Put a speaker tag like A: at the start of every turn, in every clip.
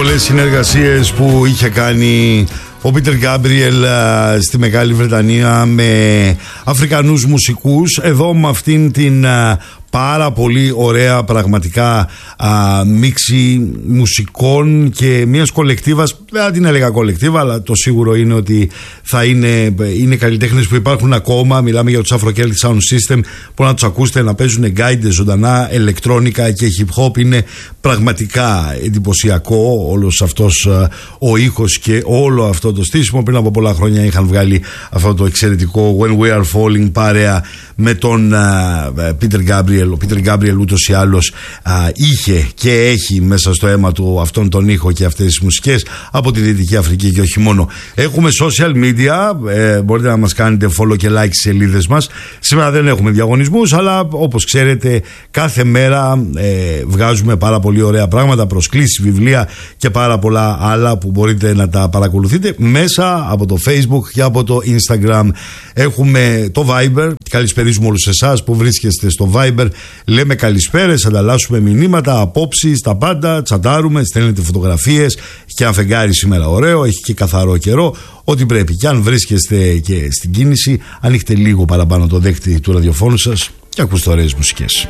A: πολλές συνεργασίες που είχε κάνει ο Πίτερ Γκάμπριελ στη Μεγάλη Βρετανία με Αφρικανούς μουσικούς. Εδώ με αυτήν την πάρα πολύ ωραία πραγματικά μίξη μουσικών και μιας κολεκτίβας. Δεν την έλεγα κολεκτίβα, αλλά το σίγουρο είναι ότι θα είναι καλλιτέχνες που υπάρχουν ακόμα. Μιλάμε για τους Afro Celtic Sound System, που να τους ακούσετε να παίζουν guide ζωντανά, ηλεκτρόνικα και hip hop. Είναι πραγματικά εντυπωσιακό όλος αυτός ο ήχος και όλο αυτό το στήσιμο. Πριν από πολλά χρόνια είχαν βγάλει αυτό το εξαιρετικό When We Are Falling παρέα με τον Peter Gabriel. Ο Πίτερ Γκάμπριελ ούτως ή άλλως είχε και έχει μέσα στο αίμα του αυτόν τον ήχο και αυτές τις μουσικές από τη Δυτική Αφρική και όχι μόνο. Έχουμε social media, μπορείτε να μας κάνετε follow και like στις σελίδες μας. Σήμερα δεν έχουμε διαγωνισμούς, αλλά όπως ξέρετε κάθε μέρα βγάζουμε πάρα πολύ ωραία πράγματα, προσκλήσεις, βιβλία και πάρα πολλά άλλα που μπορείτε να τα παρακολουθείτε μέσα από το Facebook και από το Instagram. Έχουμε το Viber, καλησπερίζουμε όλους εσάς που βρίσκεστε στο Viber. Λέμε καλησπέρες, ανταλλάσσουμε μηνύματα, απόψεις, τα πάντα, τσατάρουμε, στέλνετε φωτογραφίες. Και αν φεγγάρι σήμερα ωραίο, έχει και καθαρό καιρό, ό,τι πρέπει. Και αν βρίσκεστε και στην κίνηση, ανοίχτε λίγο παραπάνω το δέκτη του ραδιοφώνου σας και ακούστε ωραίες μουσικές.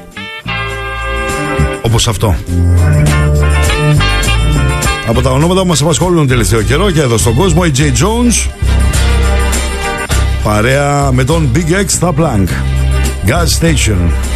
A: Όπως αυτό. Από τα ονόματα που μας απασχολούν τον τελευταίο καιρό και εδώ στον κόσμο, η J. Jones παρέα με τον Big X στα Plank. Gas Station.